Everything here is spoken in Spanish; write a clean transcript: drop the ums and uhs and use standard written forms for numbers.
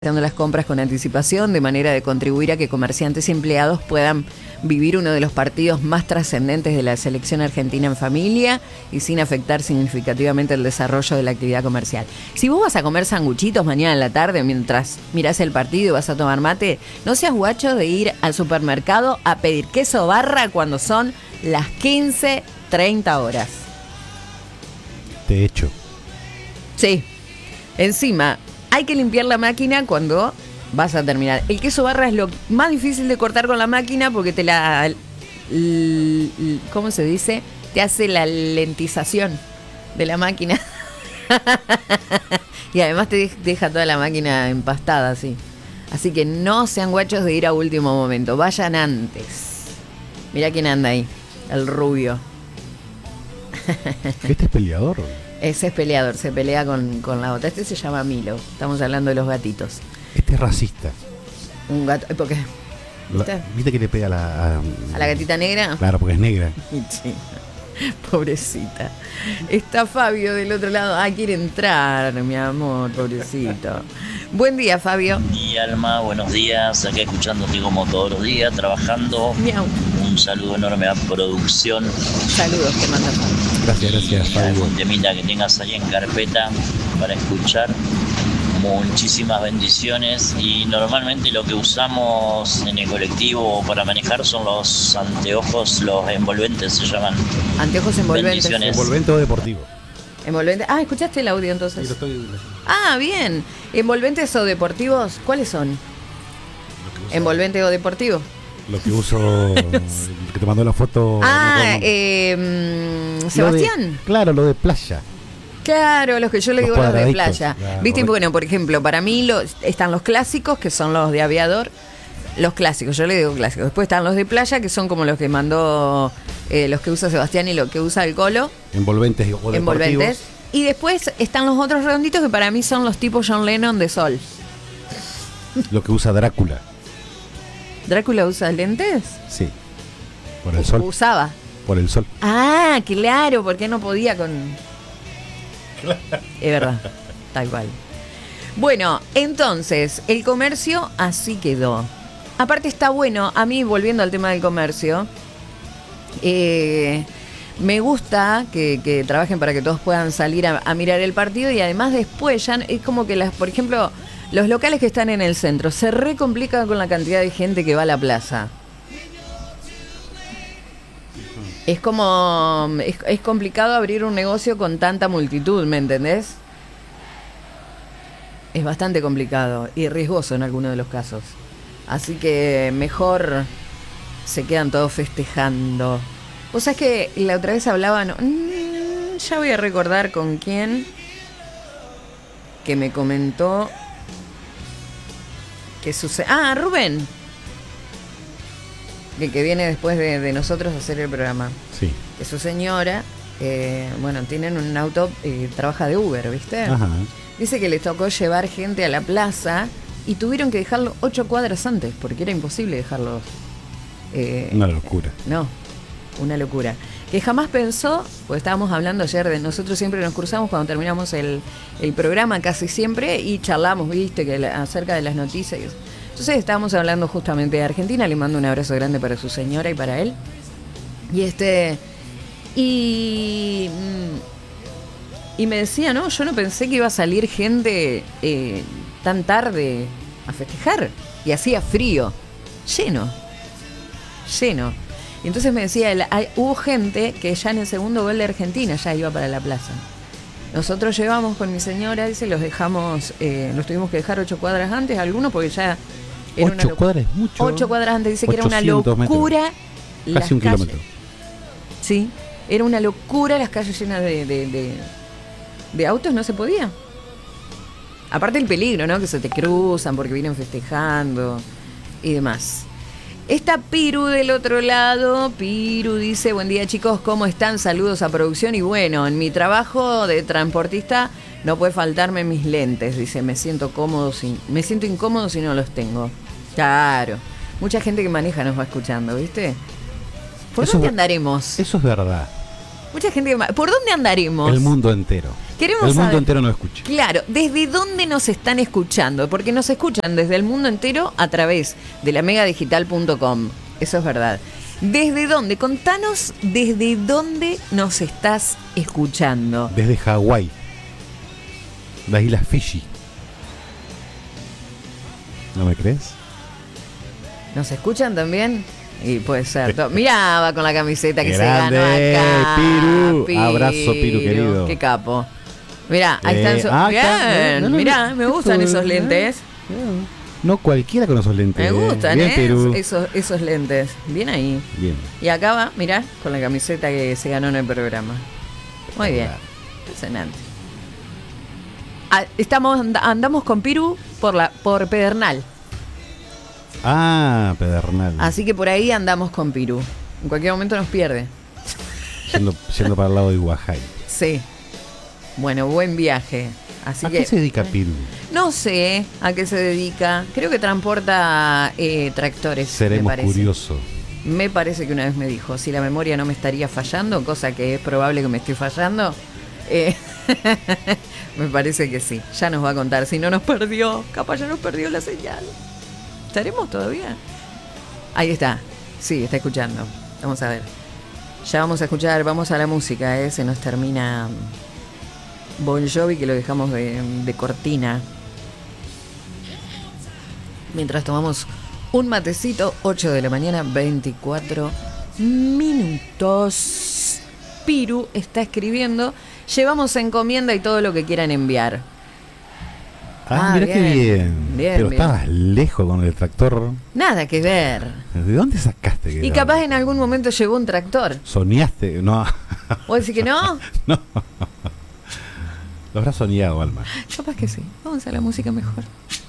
Realizando las compras con anticipación de manera de contribuir a que comerciantes y empleados puedan vivir uno de los partidos más trascendentes de la selección argentina en familia y sin afectar significativamente el desarrollo de la actividad comercial. Si vos vas a comer sanguchitos mañana en la tarde mientras mirás el partido y vas a tomar mate, no seas guacho de ir al supermercado a pedir queso barra cuando son las 15:30 horas. De hecho. Sí. Encima, hay que limpiar la máquina cuando vas a terminar. El queso barra es lo más difícil de cortar con la máquina porque te ¿cómo se dice? Te hace la lentización de la máquina. Y además te deja toda la máquina empastada así. Así que no sean guachos de ir a último momento. Vayan antes. Mirá quién anda ahí. El rubio. ¿Este es peleador? Ese es peleador, se pelea con la otra. Este se llama Milo. Estamos hablando de los gatitos. Este es racista. Un gato. ¿Por qué? ¿Viste que le pega a la gatita negra? Claro, porque es negra. Sí. Pobrecita. Está Fabio del otro lado. Ah, quiere entrar, mi amor, pobrecito. Buen día, Fabio. Buen día, Alma. Buenos días. Aquí escuchándote como todos los días, trabajando. Miau. Un saludo enorme a producción. Saludos, te manda Fabio. Gracias, Fabio. Algún temita que tengas ahí en carpeta para escuchar. Muchísimas bendiciones. Y normalmente lo que usamos en el colectivo para manejar son los anteojos, los envolventes se llaman. Anteojos envolventes. Bendiciones. Envolvente o deportivo. Envolventes. Ah, ¿escuchaste el audio entonces? Sí, lo estoy... Ah, bien. ¿Envolventes o deportivos? ¿Cuáles son? ¿Envolvente o deportivo? Lo que uso, el que te mandó la foto. Ah, Sebastián. Claro, lo de playa. Claro, los que yo le Los digo los de cuadraditos. playa. Claro, Viste, correcto. bueno, por ejemplo, para mí están los clásicos, que son los de aviador. Los clásicos, yo le digo clásicos. Después están los de playa, que son como los que mandó, los que usa Sebastián y lo que usa el Colo. Envolventes o deportivos. Envolventes. Y después están los otros redonditos que para mí son los tipos John Lennon de sol. Lo que usa Drácula. ¿Drácula usa lentes? Sí. Por el sol. Usaba. Por el sol. Ah, claro, porque no podía con... Es verdad, tal cual. Bueno, entonces, el comercio así quedó. Aparte está bueno, a mí volviendo al tema del comercio, me gusta que trabajen para que todos puedan salir a mirar el partido y además después ya es como que, por ejemplo, los locales que están en el centro se recomplican con la cantidad de gente que va a la plaza. Es como, es complicado abrir un negocio con tanta multitud, ¿me entendés? Es bastante complicado y riesgoso en algunos de los casos. Así que mejor se quedan todos festejando. Vos sabés que la otra vez hablaban, ya voy a recordar con quién, que me comentó que sucede. Ah, Rubén. Que viene después de nosotros a hacer el programa. Sí. Que su señora, bueno, tienen un auto, trabaja de Uber, ¿viste? Ajá. Dice que les tocó llevar gente a la plaza y tuvieron que dejarlo 8 cuadras antes, porque era imposible dejarlos. Una locura. No, una locura. Que jamás pensó, pues estábamos hablando ayer de nosotros siempre nos cruzamos cuando terminamos el programa, casi siempre, y charlamos, viste, que acerca de las noticias y eso. Entonces estábamos hablando justamente de Argentina, le mando un abrazo grande para su señora y para él. Y me decía, no, yo no pensé que iba a salir gente tan tarde a festejar. Y hacía frío, lleno. Y entonces me decía, hubo gente que ya en el segundo gol de Argentina ya iba para la plaza. Nosotros llevamos con mi señora, dice, los dejamos, los tuvimos que dejar 8 cuadras antes, algunos porque ya... 8 cuadras es mucho. 8 cuadras antes, dice que era una 800 locura. metros. Casi un kilómetro. Sí, era una locura las calles llenas de autos, no se podía. Aparte el peligro, ¿no? Que se te cruzan porque vienen festejando y demás. Está Piru del otro lado. Piru dice, buen día chicos, ¿cómo están? Saludos a producción. Y bueno, en mi trabajo de transportista no puede faltarme mis lentes. Dice, me siento incómodo si no los tengo. Claro. Mucha gente que maneja nos va escuchando, ¿viste? ¿Por dónde andaremos? Eso es verdad. Mucha gente. ¿Por dónde andaremos? El mundo entero. Queremos el mundo saber, entero nos escucha. Claro, ¿desde dónde nos están escuchando? Porque nos escuchan desde el mundo entero a través de la megadigital.com. Eso es verdad. ¿Desde dónde? Contanos desde dónde nos estás escuchando. Desde Hawái. Las Islas Fiji. ¿No me crees? ¿Nos escuchan también? Y puede ser. Mirá, va con la camiseta que grande, se ganó acá. Piru. Abrazo, Piru, querido. Qué capo. Mirá, ahí están. Bien, mirá, me gustan esos lentes. No cualquiera con esos lentes. Me gustan, bien, Piru. Esos lentes. Bien ahí. Bien. Y acá va, mirá, con la camiseta que se ganó en el programa. Muy bien. Impresionante. Andamos con Piru por Pedernal. Ah, Pedernal. Así que por ahí andamos con Piru. En cualquier momento nos pierde. Yendo para el lado de Guajay. Sí. Bueno, buen viaje. Así ¿A qué se dedica Piru? No sé a qué se dedica. Creo que transporta tractores. Seremos curiosos. Me parece que una vez me dijo, si la memoria no me estaría fallando, cosa que es probable que me esté fallando, me parece que sí. Ya nos va a contar. Si no nos perdió, capaz ya nos perdió la señal. ¿Estaremos todavía? Ahí está. Sí, está escuchando. Vamos a ver. Ya vamos a escuchar, vamos a la música, se nos termina Bon Jovi, que lo dejamos de cortina. Mientras tomamos un matecito, 8 de la mañana, 24 minutos. Piru está escribiendo, llevamos encomienda y todo lo que quieran enviar. Mira qué bien. Pero bien. Estabas lejos con el tractor. Nada que ver. ¿De dónde sacaste que Y capaz en algún momento llegó un tractor. ¿Soñaste? No. ¿Vos decís que no? No. Lo habrás soñado, Alma. Capaz que sí. Vamos a la música mejor.